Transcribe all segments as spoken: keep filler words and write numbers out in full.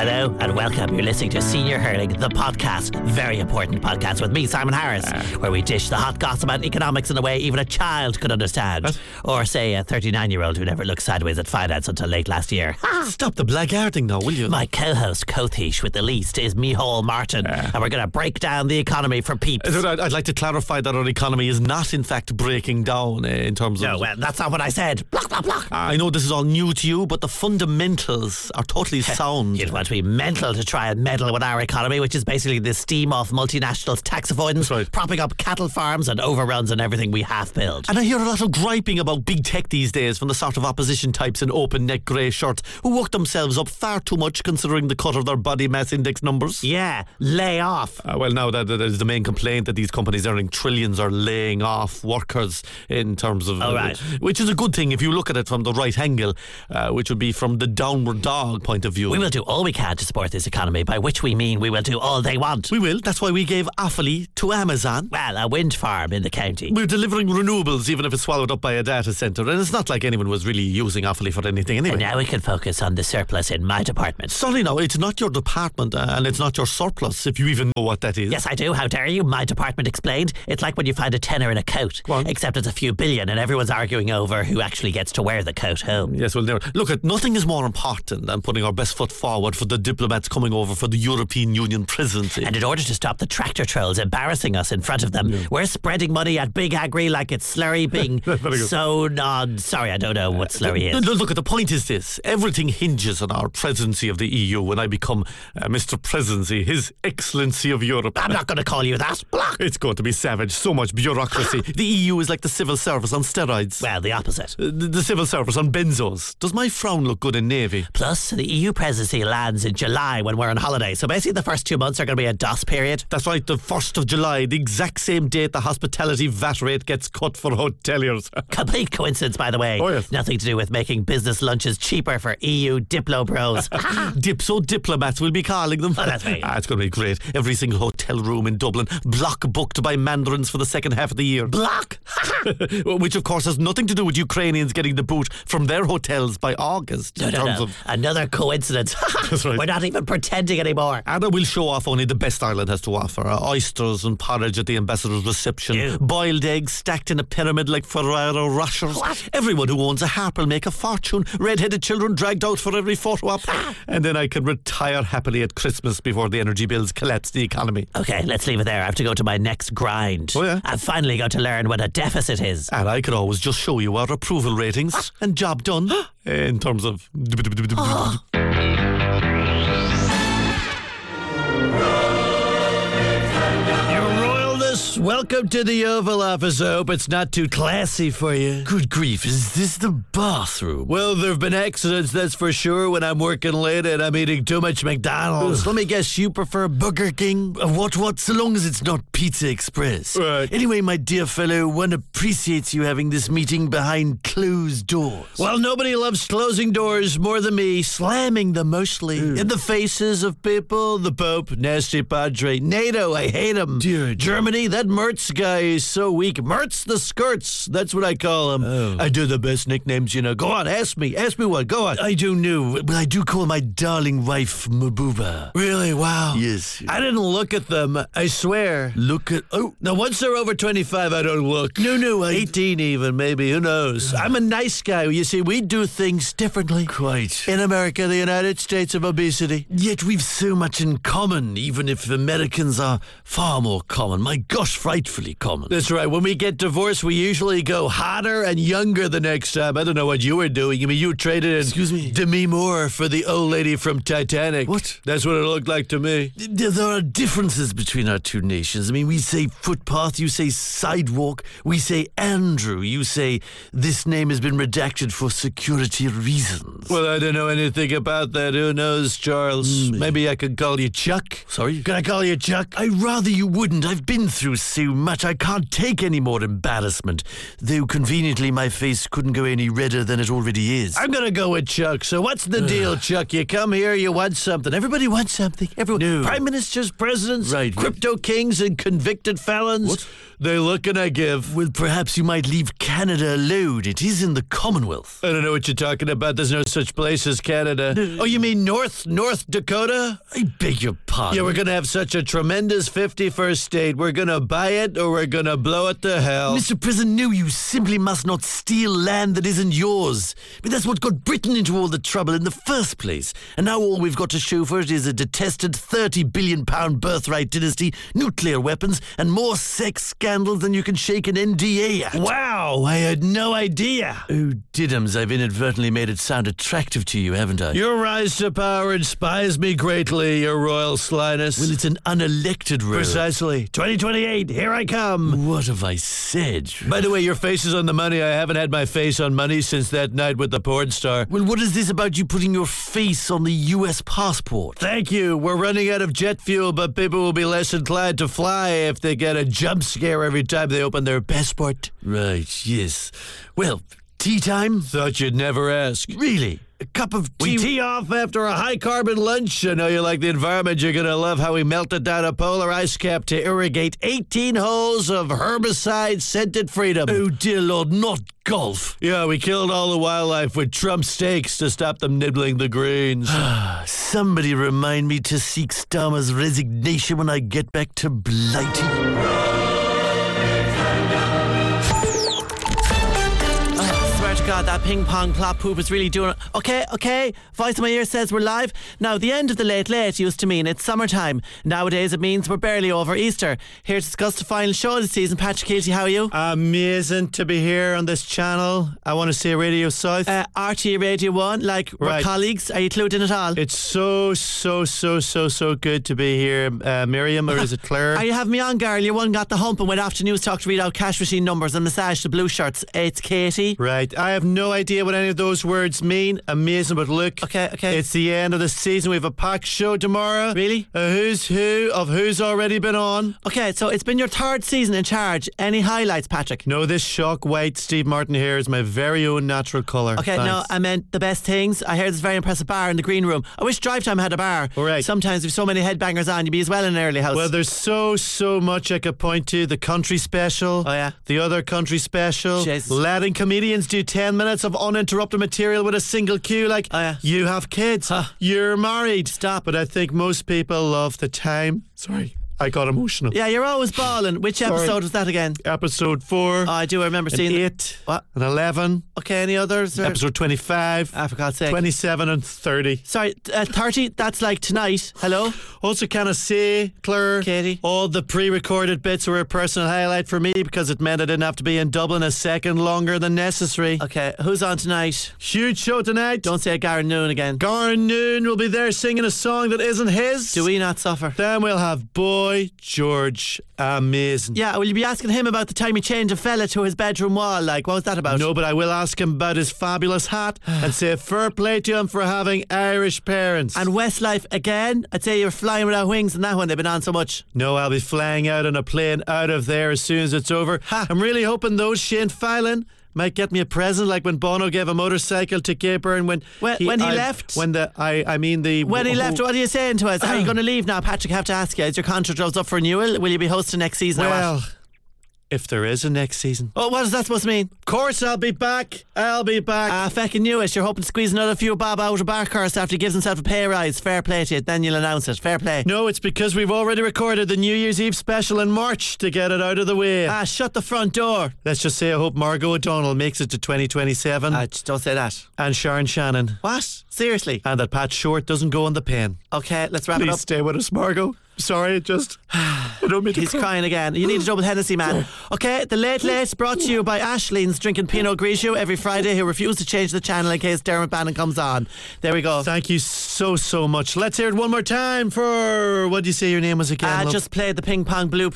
Hello and welcome. You're listening to Senior Hurling, the podcast. Very important podcast with me, Simon Harris, uh, where we dish the hot gossip about economics in a way even a child could understand. What? Or say a thirty-nine-year-old who never looked sideways at finance until late last year. Stop the blackguarding now, will you? My co-host, Cothish with the least, is Micheál Martin, uh, and we're going to break down the economy for peeps. I'd, I'd like to clarify that our economy is not, in fact, breaking down uh, in terms of... No, well, that's not what I said. Block, block, block. I know this is all new to you, but the fundamentals are totally sound. You'd want to be mental to try and meddle with our economy, which is basically the steam off multinationals' tax avoidance, right. propping up cattle farms and overruns on everything we have built. And I hear a lot of griping about big tech these days from the sort of opposition types in open neck grey shirts who work themselves up far too much considering the cut of their body mass index numbers. Yeah, lay off. Uh, well, now that, that is the main complaint, that these companies earning trillions are laying off workers in terms of... Oh, right. Uh, which is a good thing if you look at it from the right angle, uh, which would be from the downward dog point of view. We will do all we can to support this economy, by which we mean we will do all they want. We will. That's why we gave Offaly to Amazon. Well, a wind farm in the county. We're delivering renewables even if it's swallowed up by a data centre, and it's not like anyone was really using Offaly for anything anyway. And now we can focus on the surplus in my department. Sorry, no, it's not your department, uh, and it's not your surplus, if you even know what that is. Yes, I do. How dare you? My department explained. It's like when you find a tenner in a coat, except it's a few billion and everyone's arguing over who actually gets to wear the coat home. Yes, well, there. Look, at nothing is more important than putting our best foot forward for the diplomats coming over for the European Union presidency. And in order to stop the tractor trolls embarrassing us in front of them, yeah. we're spreading money at Big Agri like it's slurry being so non... Sorry, I don't know what slurry uh, is. Look, the point is this. Everything hinges on our presidency of the E U when I become uh, Mister Presidency, His Excellency of Europe. I'm not going to call you that. Block. It's going to be savage. So much bureaucracy. The E U is like the civil service on steroids. Well, the opposite. Uh, the, the civil service on benzos. Does my frown look good in navy? Plus, the E U presidency lands in July when we're on holiday. So basically the first two months are going to be a DOS period. That's right, the first of July, the exact same date the hospitality V A T rate gets cut for hoteliers. Complete coincidence, by the way. Oh, yes. Nothing to do with making business lunches cheaper for E U Diplo bros. Dipso diplomats, we'll be calling them. Oh, that's right. Ah, it's going to be great. Every single hotel room in Dublin block booked by mandarins for the second half of the year. Block? Which, of course, has nothing to do with Ukrainians getting the boot from their hotels by August. No, in no, terms no. Of Another coincidence. That's right. We're not even pretending anymore. And we'll show off only the best Ireland has to offer. Uh, oysters and porridge at the ambassador's reception. Ew. Boiled eggs stacked in a pyramid like Ferrero Rochers. What? Everyone who owns a harp will make a fortune. Red-headed children dragged out for every photo op. And then I can retire happily at Christmas before the energy bills collapse the economy. Okay, let's leave it there. I have to go to my next grind. Oh, yeah? I've finally got to learn what a deficit is. And I could always just show you our approval ratings. And job done. In terms of... Oh. Welcome to the Oval Office. I hope it's not too classy for you. Good grief, is this the bathroom? Well, there have been accidents, that's for sure, when I'm working late and I'm eating too much McDonald's. Let me guess, you prefer Burger King? Uh, what, what? So long as it's not Pizza Express. Right. Anyway, my dear fellow, one appreciates you having this meeting behind closed doors. Well, nobody loves closing doors more than me, slamming them mostly. Mm. In the faces of people, the Pope, nasty Padre, NATO, I hate him. Dear Germany, that Mertz guy is so weak. Mertz the skirts, that's what I call him. Oh. I do the best nicknames, you know. Go on, ask me. Ask me what. Go on. I don't know, but I do call my darling wife Mabuba. Really? Wow. Yes. I didn't look at them, I swear. Look at... Oh. Now, once they're over twenty-five, I don't look. No, no, I... eighteen even, maybe. Who knows? I'm a nice guy. You see, we do things differently. Quite. In America, the United States of obesity. Yet we've so much in common, even if Americans are far more common. My gosh, frightfully common. That's right. When we get divorced, we usually go hotter and younger the next time. I don't know what you were doing. I mean, you traded in Excuse me? Demi Moore for the old lady from Titanic. What? That's what it looked like to me. There are differences between our two nations. I mean, we say footpath, you say sidewalk, we say Andrew, you say this name has been redacted for security reasons. Well, I don't know anything about that. Who knows, Charles? Mm. Maybe I could call you Chuck. Sorry? Can I call you Chuck? I'd rather you wouldn't. I've been through so much. I can't take any more embarrassment. Though conveniently my face couldn't go any redder than it already is. I'm gonna go with Chuck. So what's the deal, Chuck? You come here, you want something. Everybody wants something. Everyone. No. Prime ministers, presidents, Right. crypto kings, and convicted felons. What? They looking I give. Well, perhaps you might leave Canada alone. It is in the Commonwealth. I don't know what you're talking about. There's no such place as Canada. No. Oh, you mean North North Dakota? I beg your pardon. Yeah, we're going to have such a tremendous fifty-first state. We're going to buy it or we're going to blow it to hell. Mister President, no, you simply must not steal land that isn't yours. I mean, that's what got Britain into all the trouble in the first place. And now all we've got to show for it is a detested thirty billion pound birthright dynasty, nuclear weapons, and more sex scandals than you can shake an N D A at. Wow, I had no idea. Oh, Diddums, I've inadvertently made it sound attractive to you, haven't I? Your rise to power inspires me greatly, your royal slyness. Well, it's an unelected role. Precisely. twenty twenty-eight, here I come. What have I said? By the way, your face is on the money. I haven't had my face on money since that night with the porn star. Well, what is this about you putting your face on the U S passport? Thank you. We're running out of jet fuel, but people will be less inclined to fly if they get a jump scare every time they open their passport. Right, yes. Well, tea time? Thought you'd never ask. Really? A cup of tea? We tee off after a high-carbon lunch. I know you like the environment. You're going to love how we melted down a polar ice cap to irrigate eighteen holes of herbicide-scented freedom. Oh, dear Lord, not golf. Yeah, we killed all the wildlife with Trump steaks to stop them nibbling the greens. Somebody remind me to seek Starmer's resignation when I get back to Blighty. God, that ping pong plop poop is really doing it. Okay, okay. Voice in my ear says we're live. Now, the end of the late late used to mean it's summertime. Nowadays, it means we're barely over Easter. Here to discuss the final show of the season. Patrick Keelty, how are you? Amazing to be here on this channel. I want to say Radio South. Uh, R T E Radio one, like we're Right. colleagues. Are you clued in at all? It's so, so, so, so, so good to be here. Uh, Miriam, or is it Claire? Are you having me on, girl? You one got the hump and went off to News Talk to read out cash machine numbers and massage the blue shirts. It's Katie. Right. I have no idea what any of those words mean. Amazing, but look. Okay, okay. It's the end of the season. We have a packed show tomorrow. Really? A who's who of who's already been on. Okay, so it's been your third season in charge. Any highlights, Patrick? No, this shock white Steve Martin hair is my very own natural colour. Okay, Thanks. no, I meant the best things. I heard this very impressive bar in the green room. I wish Drive Time had a bar. All right. Sometimes with so many headbangers on, you'd be as well in an early house. Well, there's so, so much I could point to. The country special. Oh, yeah. The other country special. Jesus. Letting comedians do ten minutes of uninterrupted material with a single cue. Like, Oh, yeah. you have kids. Huh. You're married. Stop. But I think most people love the time. Sorry, I got emotional. Yeah, you're always balling. Which Sorry. episode was that again? Episode four. Oh, I do. I remember and seeing it. eight. What? And eleven. Okay, any others? Or? Episode twenty-five. Ah, for God's sake. twenty-seven and thirty. Sorry, uh, thirty? That's like tonight. Hello? Also, can I say, Claire, Katie? all the pre-recorded bits were a personal highlight for me because it meant I didn't have to be in Dublin a second longer than necessary. Okay, who's on tonight? Huge show tonight. Don't say Garen Noon again. Garen Noon will be there singing a song that isn't his. Do we not suffer? Then we'll have Boy George. Amazing. Yeah, will you be asking him about the time he changed a fella to his bedroom wall? Like, what was that about? No, but I will ask him about his fabulous hat and say fair play to him for having Irish parents. And Westlife again? I'd say you're flying without wings and that one, they've been on so much. No, I'll be flying out on a plane out of there as soon as it's over. Ha. I'm really hoping those Shane Fallon might get me a present, like when Bono gave a motorcycle to Kay Byrne when When- when he I- left? When the I I mean the When he who- left, what are you saying to us? Are you going to leave now? Patrick, I have to ask you, is your contract up for renewal? Will you be hosting next season or what? Well, if there is a next season, Oh, what is that supposed to mean? of course I'll be back. I'll be back. Ah, feckin' knew it. You're hoping to squeeze another few bob out of Barkhurst after he gives himself a pay rise. Fair play to you. Then you'll announce it. Fair play. no, it's because we've already recorded the New Year's Eve special in March to get it out of the way. Ah, shut the front door. Let's just say I hope Margot O'Donnell makes it to twenty twenty-seven Ah, just don't say that. and Sharon Shannon. What? Seriously? And that Pat Short doesn't go on the pen. Okay, let's wrap it Please up. stay with us, Margot. Sorry, it just I don't mean to He's cry. crying again. You need a double Hennessy, man. Okay, the Late Late brought to you by Ashleen's drinking Pinot Grigio every Friday, who refused to change the channel in case Dermot Bannon comes on. There we go. Thank you so, so much. Let's hear it one more time for... What do you say your name was again, I love? just played the ping pong bloop.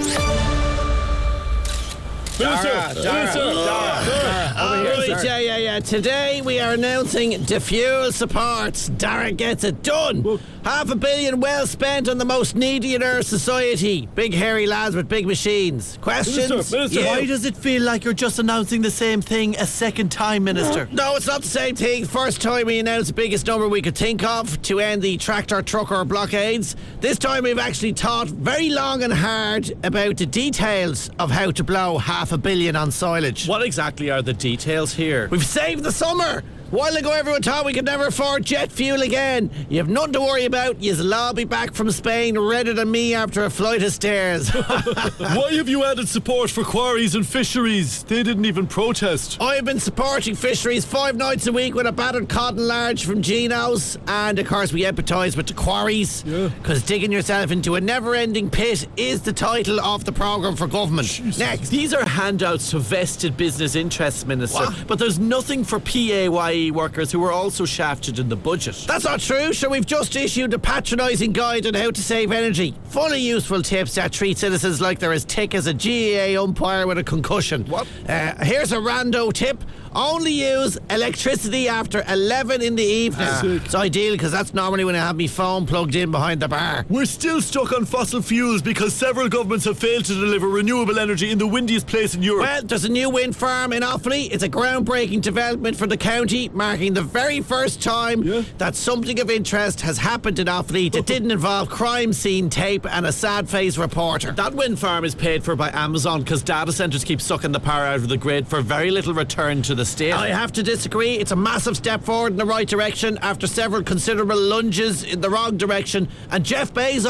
Dara, Dara, Dara, Dara. Oh, right, yeah, yeah, yeah. Uh, today we are announcing defuel supports. Darren gets it done. Well, Half a billion well spent on the most needy in our society. Big hairy lads with big machines. Questions? Minister, Minister, You? Why does it feel like you're just announcing the same thing a second time, Minister? No, it's not the same thing. First time we announced the biggest number we could think of to end the tractor trucker blockades. This time we've actually thought very long and hard about the details of how to blow half a billion on silage. what exactly are the details here? We've saved the summer. A while ago everyone thought we could never afford jet fuel again. You have nothing to worry about. You'll all be back from Spain redder than me after a flight of stairs. Why have you added support for quarries and fisheries? They didn't even protest. I've been supporting fisheries five nights a week with a battered cotton large from Gino's, and of course we empathise with the quarries, Yeah. because digging yourself into a never-ending pit is the title of the programme for government. Next. These are handouts to vested business interests, Minister. What? But there's nothing for P A Y E workers who were also shafted in the budget. That's not true. Sure, we've just issued a patronising guide on how to save energy. Full of useful tips that treat citizens like they're as thick as a G A A umpire with a concussion. What? Uh, here's a rando tip. Only use electricity after eleven in the evening. Sick. It's ideal because that's normally when I have my phone plugged in behind the bar. We're still stuck on fossil fuels because several governments have failed to deliver renewable energy in the windiest place in Europe. Well, there's a new wind farm in Offaly. It's a groundbreaking development for the county, marking the very first time Yeah. that something of interest has happened in Offaly that didn't involve crime scene tape and a sad-faced reporter. That wind farm is paid for by Amazon because data centres keep sucking the power out of the grid for very little return to the state. I have to disagree. It's a massive step forward in the right direction after several considerable lunges in the wrong direction. And Jeff Bezos